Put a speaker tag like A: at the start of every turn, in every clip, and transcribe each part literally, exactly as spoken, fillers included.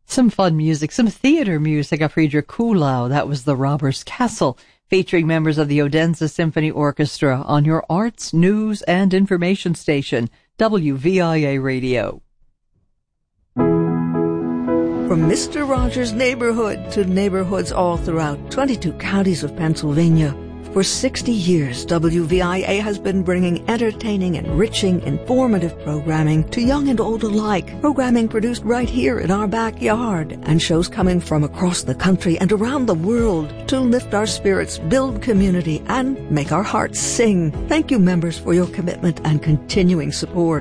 A: Some fun music, some theater music of Friedrich Kuhlau. That was The Robber's Castle, featuring members of the Odense Symphony Orchestra on your arts, news, and information station, W V I A Radio.
B: From Mister Rogers' neighborhood to neighborhoods all throughout twenty-two counties of Pennsylvania, for sixty years, W V I A has been bringing entertaining, enriching, informative programming to young and old alike. Programming produced right here in our backyard, and shows coming from across the country and around the world to lift our spirits, build community, and make our hearts sing. Thank you, members, for your commitment and continuing support.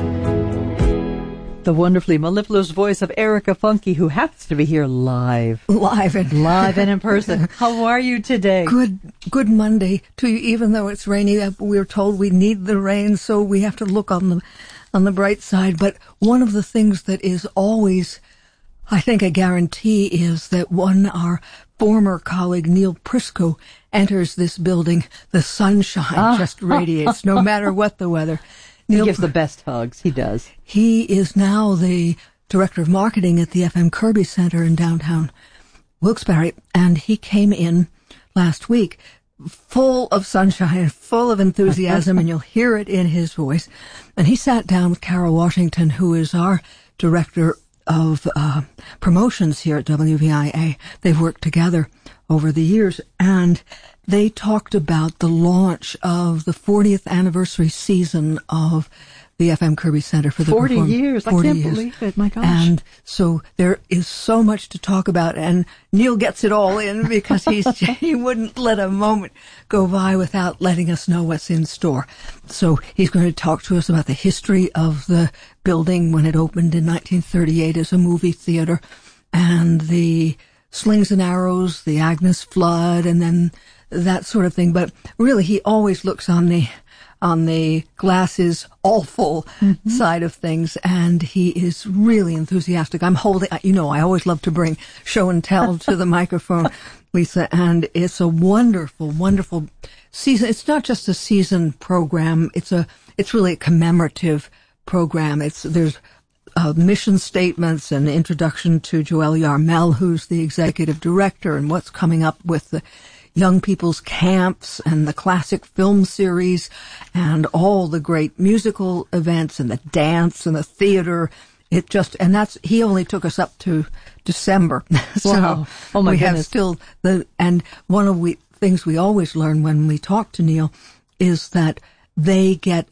A: The wonderfully mellifluous voice of Erica Funke, who happens to be here live.
B: Live and
A: live and in person. How are you today?
B: Good, good Monday to you, even though it's rainy. We're told we need the rain, so we have to look on the, on the bright side. But one of the things that is always, I think, a guarantee is that when our former colleague Neil Prisco enters this building, the sunshine ah. just radiates, no matter what the weather.
A: Neil, he gives the best hugs. He does.
B: He is now the director of marketing at the F M Kirby Center in downtown Wilkes-Barre, and he came in last week full of sunshine, full of enthusiasm, and you'll hear it in his voice. And he sat down with Carol Washington, who is our director of uh, promotions here at W V I A. They've worked together over the years, and they talked about the launch of the fortieth anniversary season of the F M Kirby Center for the
A: forty
B: Perform-
A: years.
B: forty
A: I can't
B: years.
A: believe it. My gosh.
B: And so there is so much to talk about, and Neil gets it all in because he's he wouldn't let a moment go by without letting us know what's in store. So he's going to talk to us about the history of the building when it opened in nineteen thirty-eight as a movie theater, and the slings and arrows, the Agnes flood, and then that sort of thing. But really, he always looks on the on the glasses all full mm-hmm. side of things, and he is really enthusiastic. I'm holding, you know, I always love to bring show and tell to the microphone, Lisa, and it's a wonderful, wonderful season. It's not just a season program. It's a, it's really a commemorative program. It's, there's uh, mission statements and introduction to Joelle Yarmel, who's the executive director, and what's coming up with the young people's camps and the classic film series and all the great musical events and the dance and the theater. It just, and that's, he only took us up to December. so
A: wow. Oh my
B: we
A: goodness.
B: have still the, and one of the we, things we always learn when we talk to Neil is that they get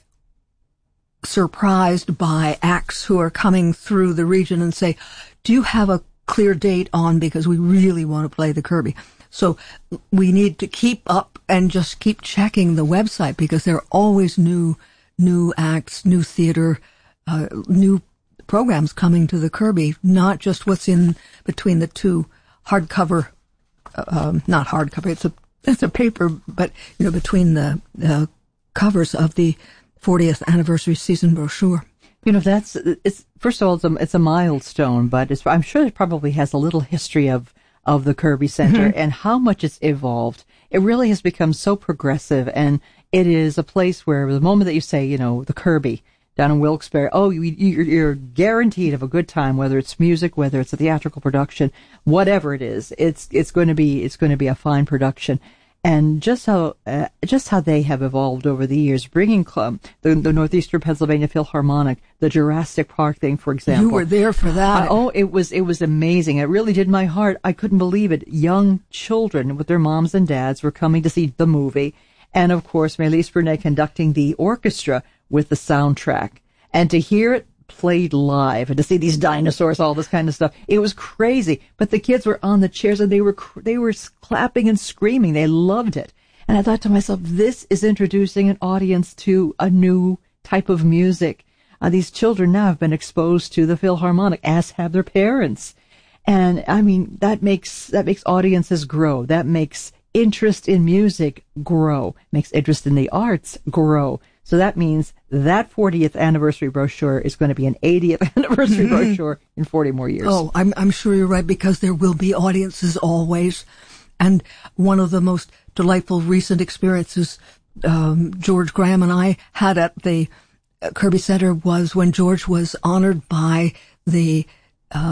B: surprised by acts who are coming through the region and say, do you have a clear date on, because we really want to play the Kirby. So we need to keep up and just keep checking the website, because there are always new, new acts, new theater, uh, new programs coming to the Kirby, not just what's in between the two hardcover, uh, um, not hardcover, it's a, it's a paper, but, you know, between the, uh, covers of the fortieth anniversary season brochure.
A: You know, that's, it's, first of all, it's a, it's a milestone, but it's, I'm sure it probably has a little history of, of the Kirby Center mm-hmm. and how much it's evolved. It really has become so progressive, and it is a place where the moment that you say, you know, the Kirby down in Wilkes-Barre, oh, you, you're, you're guaranteed of a good time, whether it's music, whether it's a theatrical production, whatever it is, it's, it's going to be, it's going to be a fine production. And just how, uh, just how they have evolved over the years, bringing um, the, the Northeastern Pennsylvania Philharmonic, the Jurassic Park thing, for example.
B: You were there for that.
A: Uh, oh, it was, it was amazing. It really did my heart. I couldn't believe it. Young children with their moms and dads were coming to see the movie. And of course, Méliès Brunet conducting the orchestra with the soundtrack. And to hear it played live and to see these dinosaurs, all this kind of stuff, it was crazy. But the kids were on the chairs and they were they were clapping and screaming. They loved it. And I thought to myself, this is introducing an audience to a new type of music. Uh, these children now have been exposed to the Philharmonic, as have their parents. And I mean, that makes that makes audiences grow. That makes interest in music grow. Makes interest in the arts grow. So that means that fortieth anniversary brochure is going to be an eightieth anniversary brochure in forty more years.
B: Oh, I'm, I'm sure you're right, because there will be audiences always. And one of the most delightful recent experiences um, George Graham and I had at the Kirby Center was when George was honored by the uh,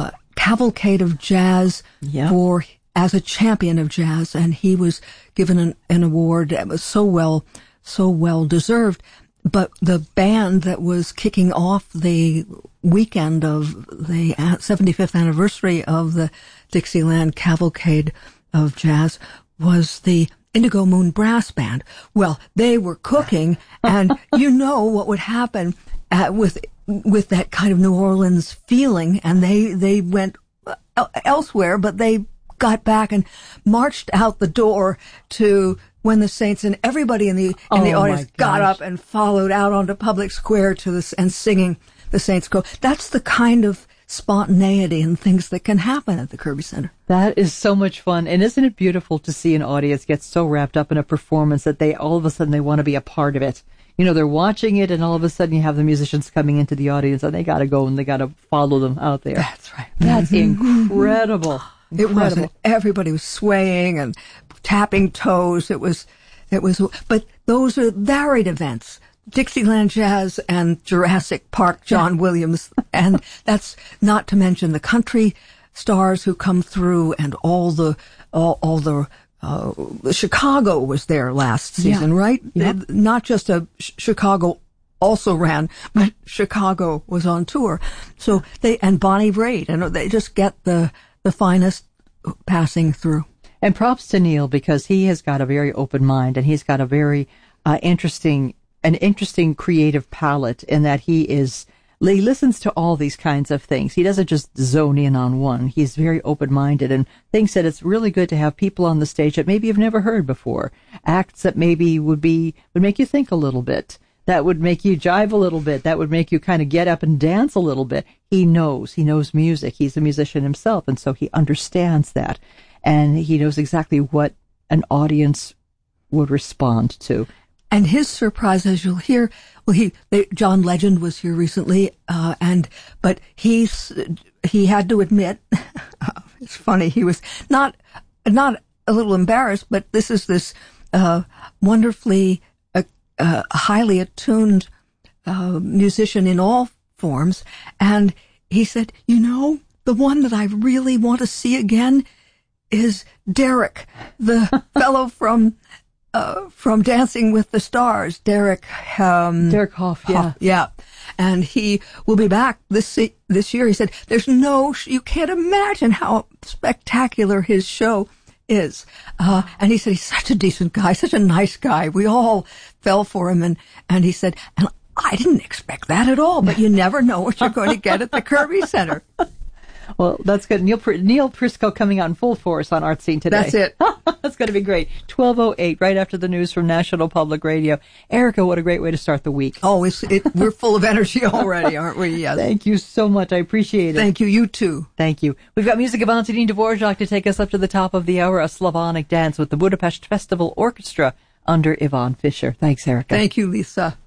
B: Cavalcade of Jazz
A: Yep.
B: for as a champion of jazz, and he was given an, an award that was so well, so well deserved. But the band that was kicking off the weekend of the seventy-fifth anniversary of the Dixieland Cavalcade of Jazz was the Indigo Moon Brass Band. Well, they were cooking, and you know what would happen at, with with that kind of New Orleans feeling, and they they went elsewhere, but they got back and marched out the door to When the Saints, and everybody in the in
A: Oh,
B: the audience
A: my
B: got
A: gosh.
B: up and followed out onto Public Square to this and singing the Saints Go. That's the kind of spontaneity and things that can happen at the Kirby Center.
A: That is so much fun. And isn't it beautiful to see an audience get so wrapped up in a performance that they all of a sudden they want to be a part of it? You know, they're watching it and all of a sudden you have the musicians coming into the audience and they got to go and they got to follow them out there.
B: That's right.
A: That's incredible.
B: It
A: Incredible.
B: wasn't. Everybody was swaying and tapping toes. It was, it was, but those are varied events. Dixieland Jazz and Jurassic Park, John Williams. And that's not to mention the country stars who come through and all the, all, all the, uh, Chicago was there last season,
A: Yeah.
B: right?
A: Yep.
B: Not just a Ch- Chicago also ran, but Chicago was on tour. So they, and Bonnie Raitt, and they just get the, the finest passing through.
A: And props to Neil because he has got a very open mind and he's got a very uh, interesting, an interesting creative palette in that he is, he listens to all these kinds of things. He doesn't just zone in on one. He's very open-minded and thinks that it's really good to have people on the stage that maybe you've never heard before. Acts that maybe would be, would make you think a little bit. That would make you jive a little bit. That would make you kind of get up and dance a little bit. He knows. He knows music. He's a musician himself, and so he understands that. And he knows exactly what an audience would respond to.
B: And his surprise, as you'll hear, well, he they, John Legend was here recently, uh, and but he's he had to admit, it's funny, he was not not a little embarrassed, but this is this uh, wonderfully uh, uh, highly attuned uh, musician in all forms, and he said, you know, the one that I really want to see again is Derek, the fellow from uh, from Dancing with the Stars, Derek. Um,
A: Derek Hoff, yeah.
B: Hoff, yeah, and he will be back this se- this year. He said, "There's no, sh- you can't imagine how spectacular his show is." Uh, and he said he's such a decent guy, such a nice guy. We all fell for him, and and he said, and I didn't expect that at all. But you never know what you're going to get at the Kirby Center.
A: Well, that's good. Neil Pr- Neil Prisco coming out in full force on Art Scene today.
B: That's it.
A: That's going to be great. twelve oh eight, right after the news from National Public Radio. Erica, what a great way to start the week.
B: Oh, it's, it, we're full of energy already, aren't we? Yes.
A: Thank you so much. I appreciate it.
B: Thank you. You too.
A: Thank you. We've got music of Antonin Dvorak to take us up to the top of the hour, a Slavonic dance with the Budapest Festival Orchestra under Yvonne Fisher. Thanks, Erica.
B: Thank you, Lisa.